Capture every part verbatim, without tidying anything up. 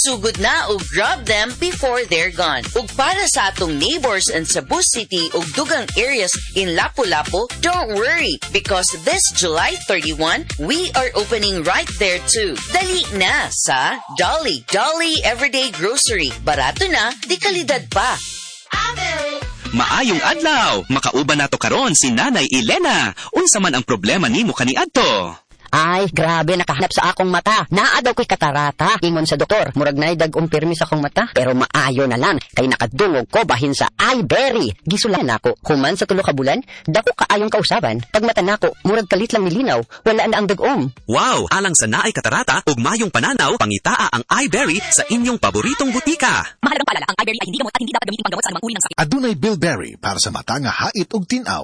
Magsugod na og grab them before they're gone. Ug para sa atong neighbors in Cebu City ug dugang areas in Lapu-Lapu, don't worry because this July thirty-first, we are opening right there too. Dali na sa Dolly. Dolly Everyday Grocery. Barato na, di kalidad pa. Maayong adlaw, makauban nato karon si Nanay Elena. Unsa man ang problema nimo kaniadto? Ay, grabe, nakahanap sa akong mata. Naa daw ko'y katarata. Ingon sa doktor, murag na dag umpirmi sa akong mata. Pero maayo na lang, kay nakadungog ko bahin sa iBerry. Gisulan ako, human sa tulo ka bulan, dako kaayong kausaban. Pag mata nako, murag kalit lang milinaw, wala na ang dagom. Wow, alang sa naay katarata, ug mayong pananaw, pangitaa ang iBerry sa inyong paboritong butika. Mahalagang paalala, ang iBerry ay hindi gamot at hindi dapat gamitin panggamot sa anumang uri ng sakit. Adunay Bilberry para sa mata nga hait ug tinaw.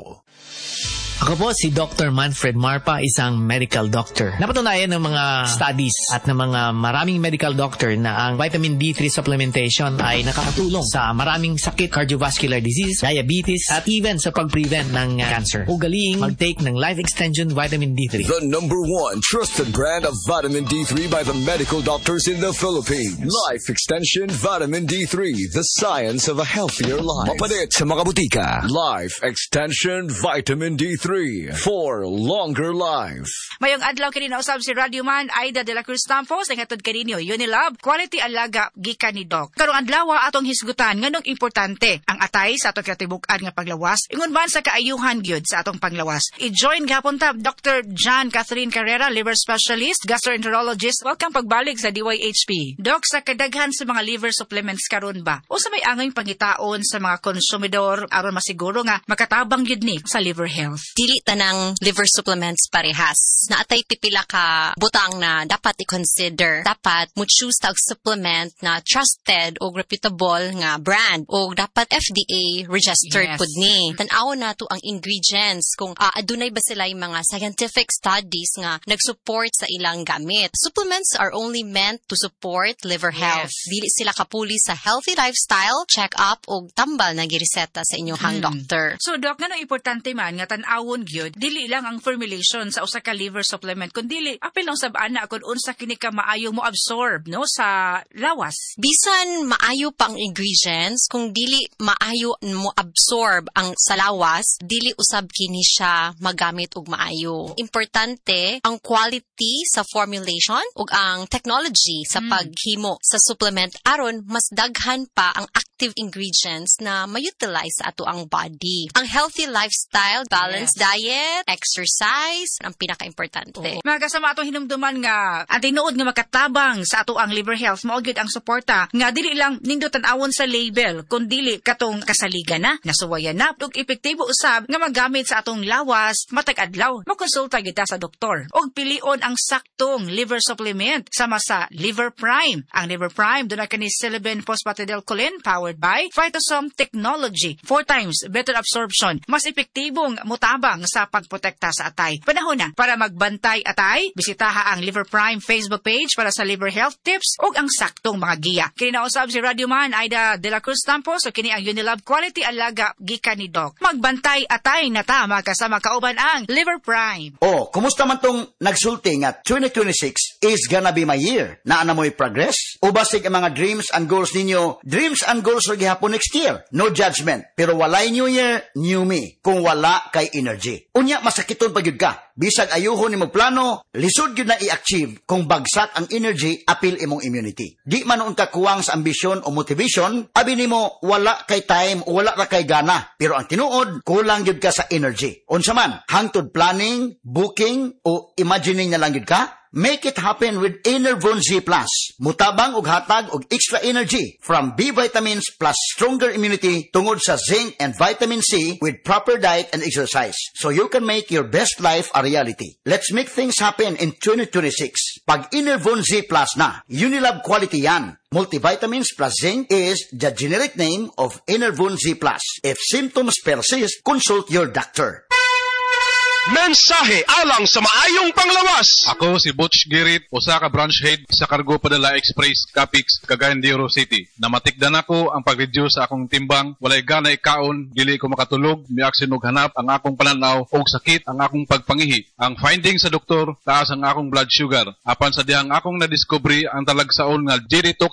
Ako po si Doctor Manfred Marpa, isang medical doctor. Napatunayan ng mga studies at ng mga maraming medical doctor na ang vitamin D three supplementation ay nakakatulong sa maraming sakit, cardiovascular disease, diabetes, at even sa pag-prevent ng uh, cancer. Ugaling mag-take ng Life Extension Vitamin D three. The number one trusted brand of vitamin D three by the medical doctors in the Philippines. Life Extension Vitamin D three, the science of a healthier life. Mapalit sa mga butika. Life Extension Vitamin D three for longer life. Mayong adlaw kini nausab si Radio Man Aida de la Cruz Campos ang hatod kaninyo Unilab quality alaga gikan ni Doc. Karong adlaw atong hisgutan nganong importante ang atay sa atong katibuk-an nga paglawas ingon man sa kaayuhan gyud sa atong panglawas. I-join gapon tab Doctor John Catherine Carrera, liver specialist, gastroenterologist. Welcome pagbalik sa D Y H P. Doc, sa kadaghan sa mga liver supplements karon ba o sa may angay pangitaon sa mga konsumidor aron masiguro nga makatabang gyud ni sa liver health? Dili tanang liver supplements parehas. Naatay pipila ka butang na dapat i-consider. Dapat mo choose tag supplement na trusted o reputable nga brand o dapat F D A registered Yes. pud ni. Tan-aw na to ang ingredients kung uh, adunay ba sila yung mga scientific studies nga nag-support sa ilang gamit. Supplements are only meant to support liver health. Yes. Dili sila kapuli sa healthy lifestyle, check-up o tambal na gireseta sa inyong Hmm. doctor. So Doc, ngano importante man nga tan-awon gyud dili lang ang formulation sa usa ka liver supplement kundi apil lang sab ana kun unsa kini ka maayo mo absorb no sa lawas. Bisan maayo pang ingredients, kung dili maayo mo absorb ang sa lawas, dili usab kini siya magamit og maayo. Importante ang quality sa formulation ug ang technology sa Mm. paghimo sa supplement aron mas daghan pa ang active ingredients na ma-utilize sa ato ang body. Ang healthy lifestyle, balanced Yes. diet, exercise, ang pinaka-importante. Mga kasama atong hinumduman nga ang tinuod nga makatabang sa ato ang liver health mao gyud ang suporta nga dili lang nindot tan-awon sa label kun dili katong kasaligan na nasuwayan na ug epektibo usab nga magamit sa atong lawas matag adlaw. Makonsulta gyud ta sa doktor og pilion ang saktong liver supplement sama sa Liver Prime. Ang Liver Prime dunay kani silibin phosphatidylcholine powered by Phytosome Technology. Four times better absorption. Mas epektibong mutabang sa pagprotekta sa atay. Panahon na para magbantay atay. Bisitaha ang Liver Prime Facebook page para sa liver health tips ug ang saktong mga giya. Kini nausab si Radio Man Aida de la Cruz Campos o kini ang Unilab Quality Alaga gikan ni Doc. Magbantay atay na ta makasama kauban ang Liver Prime. Oh, kumusta man tong nagsulti nga twenty twenty-six is gonna be my year? Naa na mo'y progress? O basig ang mga dreams and goals ninyo? Dreams and goals ra gihapon next year. No judgment. Pero walay new year, new me. Kung wala kay energy. Unya, masakiton pa gyud ka. Bisag ayuhon nimo plano, lisod gyud na i-achieve kung bagsak ang energy, apil imong immunity. Di man noon ka kuwang sa ambisyon o motivation, abi nimo wala kay time o wala ra kay gana. Pero ang tinuod, kulang gyud ka sa energy. Unsa man, hangtod planning, booking o imagining na lang gyud ka? Make it happen with Enervon Z Plus. Mutabang ug hatag og extra energy from B vitamins plus stronger immunity tungod sa zinc and vitamin C with proper diet and exercise. So you can make your best life a reality. Let's make things happen in twenty twenty-six. Pag Enervon Z Plus na, Unilab quality yan. Multivitamins plus zinc is the generic name of Enervon Z Plus. If symptoms persist, consult your doctor. Mensahe alang sa maayong panglawas. Ako si Butch Girit, usa ka branch head sa Cargo Padala Express, Capix, Cagayan de Oro City. Namatikdan ako ang pag-reduce sa akong timbang, walay gana ikaon, dili ko makatulog, miaksin og hanap ang akong pananaw og sakit ang akong pagpangihi. Ang finding sa doktor, taas ang akong blood sugar. Apan sa dihang akong nadiskubre ang talagsaon nga G-Detox